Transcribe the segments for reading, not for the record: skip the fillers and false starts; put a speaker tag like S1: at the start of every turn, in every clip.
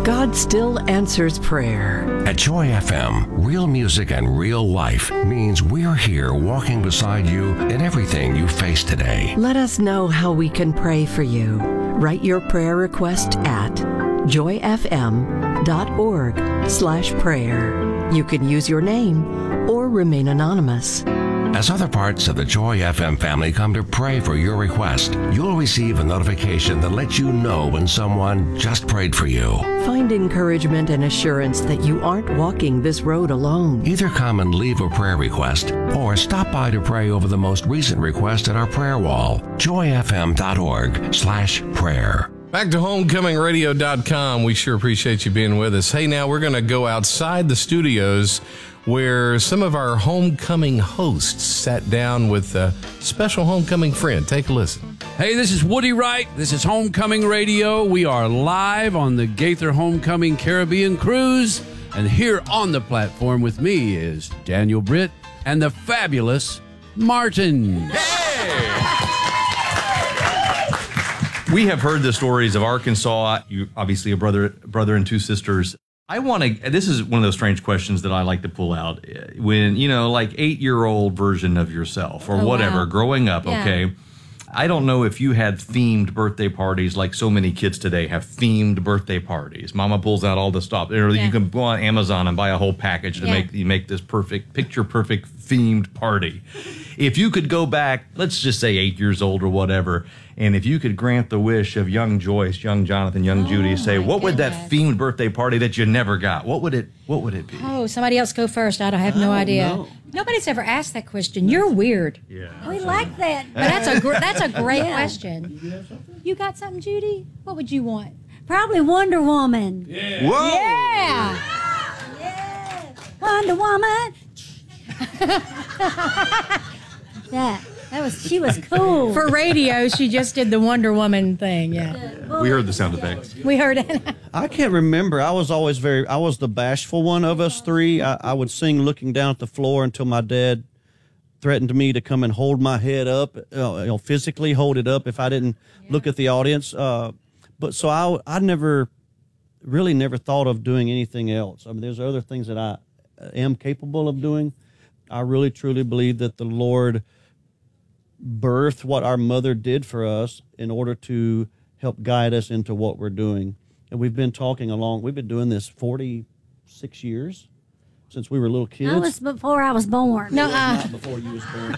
S1: God still answers prayer.
S2: At Joy FM, real music and real life means we're here walking beside you in everything you face today.
S1: Let us know how we can pray for you. Write your prayer request at joyfm.org/prayer. You can use your name or remain anonymous.
S2: As other parts of the Joy FM family come to pray for your request, you'll receive a notification that lets you know when someone just prayed for you.
S1: Find encouragement and assurance that you aren't walking this road alone.
S2: Either come and leave a prayer request or stop by to pray over the most recent request at our prayer wall, joyfm.org/prayer.
S3: Back to homecomingradio.com. We sure appreciate you being with us. Hey, now we're going to go outside the studios where some of our homecoming hosts sat down with a special homecoming friend. Take a listen.
S4: Hey, this is Woody Wright. This is Homecoming Radio. We are live on the Gaither Homecoming Caribbean Cruise. And here on the platform with me is Daniel Britt and the fabulous Martin.
S5: We have heard the stories of Arkansas. You obviously a brother and two sisters. This is one of those strange questions that I like to pull out when, like 8-year-old version of yourself or whatever, growing up, okay? I don't know if you had themed birthday parties like so many kids today have themed birthday parties. Mama pulls out all the stuff. You can go on Amazon and buy a whole package to make this picture-perfect themed party. If you could go back, let's just say 8 years old or whatever, and if you could grant the wish of young Joyce, young Jonathan, young Judy, say, what would that themed birthday party that you never got, what would it be?
S6: Oh, somebody else go first. I have no idea.
S7: No.
S6: Nobody's ever asked that question. You're weird.
S5: Yeah.
S7: We like that.
S6: But that's a great question. You got something, Judy? What would you want?
S7: Probably Wonder Woman.
S5: Yeah. Whoa!
S6: Yeah.
S7: Yeah. Wonder Woman. She was cool.
S6: For radio, she just did the Wonder Woman thing,
S5: We heard the sound effects.
S6: We heard it.
S8: I can't remember. I was the bashful one of us three. I would sing looking down at the floor until my dad threatened me to come and hold my head up, physically hold it up if I didn't look at the audience. But so I never thought of doing anything else. I mean, there's other things that I am capable of doing. I really, truly believe that the Lord birthed what our mother did for us in order to help guide us into what we're doing. And we've been doing this 46 years, since we were little kids.
S7: That was before I was born.
S6: No,
S8: Not before you was born.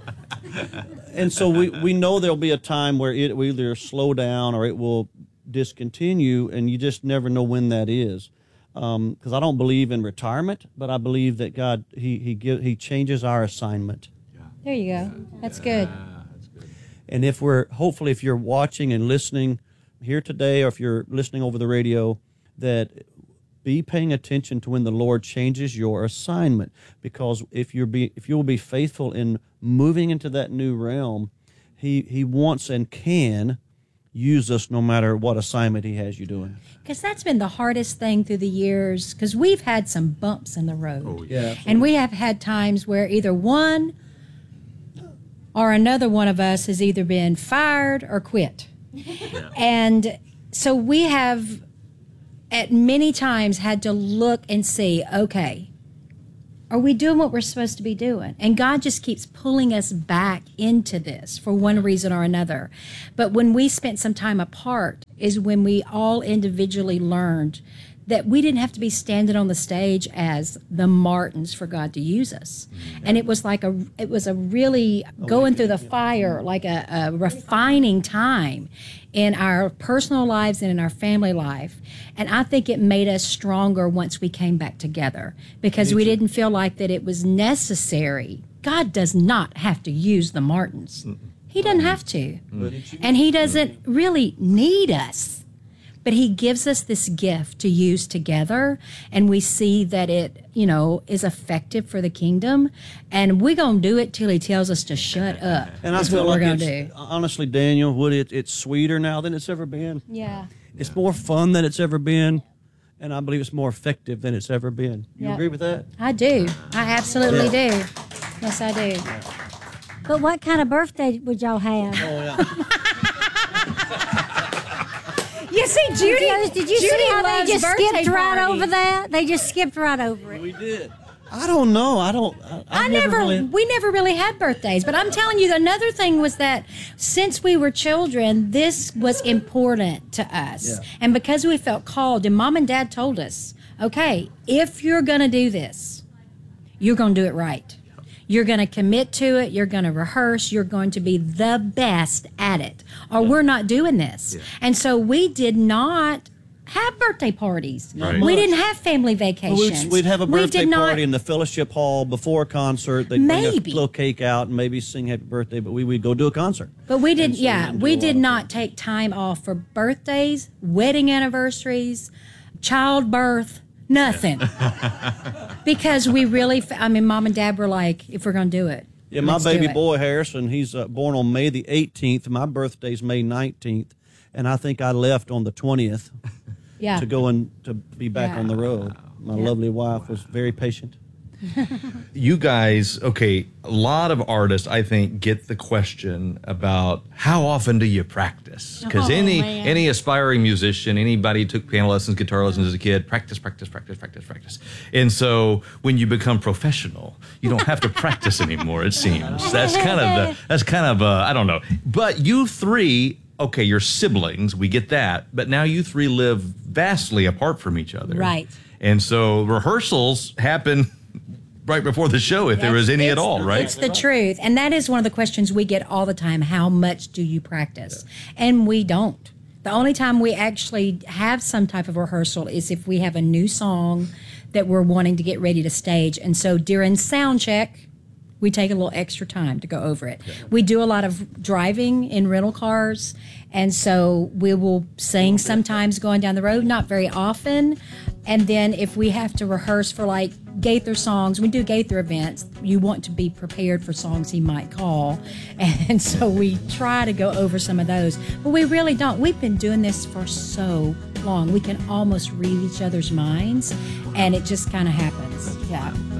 S8: And so we know there'll be a time where it will either slow down or it will discontinue, and you just never know when that is. Because I don't believe in retirement, but I believe that God, He changes our assignment.
S6: there you go. That's good.
S8: And if you're watching and listening here today, or if you're listening over the radio, that be paying attention to when the Lord changes your assignment. Because if you will be faithful in moving into that new realm, He wants and can use us no matter what assignment He has you doing.
S6: Because that's been the hardest thing through the years, because we've had some bumps in the road.
S5: Oh, yeah.
S6: And we have had times where either one or another one of us has either been fired or quit. Yeah. And so we have at many times had to look and see, okay, are we doing what we're supposed to be doing? And God just keeps pulling us back into this for one reason or another. But when we spent some time apart is when we all individually learned that we didn't have to be standing on the stage as the Martins for God to use us. And it was like a really going through the fire, like a refining time in our personal lives and in our family life. And I think it made us stronger once we came back together, because we didn't feel like that it was necessary. God does not have to use the Martins. He doesn't have to. And He doesn't really need us. But He gives us this gift to use together, and we see that it, is effective for the kingdom. And we're going to do it till He tells us to shut up.
S8: And I feel like honestly, Daniel, it's sweeter now than it's ever been.
S6: Yeah.
S8: It's more fun than it's ever been, and I believe it's more effective than it's ever been. You agree with that?
S6: I do. I absolutely do. Yes, I do.
S7: But what kind of birthday would y'all have?
S8: Oh, yeah.
S6: You see, Judy.
S7: Did you see how they they just
S6: birthday
S7: skipped right
S6: party.
S7: over that. They just skipped right over it.
S8: We did. I don't know.
S6: We never really had birthdays, but I'm telling you, another thing was that since we were children, this was important to us.
S8: Yeah.
S6: And because we felt called, and Mom and Dad told us, okay, if you're going to do this, you're going to do it right. You're going to commit to it. You're going to rehearse. You're going to be the best at it, or we're not doing this. Yeah. And so we did not have birthday parties.
S8: Right.
S6: We didn't have family vacations.
S8: We'd have a birthday party in the fellowship hall before a concert. They'd bring a little cake out and maybe sing happy birthday, but we'd go do a concert.
S6: But we did, we did not take time off for birthdays, wedding anniversaries, childbirth, nothing. Because we really, Mom and Dad were like, if we're going to do it.
S8: Yeah, my baby boy, Harrison, he's born on May the 18th. My birthday's May 19th. And I think I left on the 20th to go and to be back on the road. My lovely wife was very patient.
S5: You guys, okay, a lot of artists, I think, get the question about how often do you practice? Because any aspiring musician, anybody who took piano lessons, guitar lessons as a kid, practice. And so when you become professional, you don't have to practice anymore, it seems. That's kind of I don't know. But you three, okay, you're siblings, we get that, but now you three live vastly apart from each other.
S6: Right.
S5: And so rehearsals happen right before the show, if there was any at all, right?
S6: It's the truth. And that is one of the questions we get all the time. How much do you practice? And we don't. The only time we actually have some type of rehearsal is if we have a new song that we're wanting to get ready to stage. And so during sound check, we take a little extra time to go over it. Yeah. We do a lot of driving in rental cars, and so we will sing sometimes going down the road, not very often. And then if we have to rehearse for like Gaither songs, we do Gaither events, you want to be prepared for songs he might call. And so we try to go over some of those. But we really don't. We've been doing this for so long. We can almost read each other's minds, and it just kind of happens. Yeah.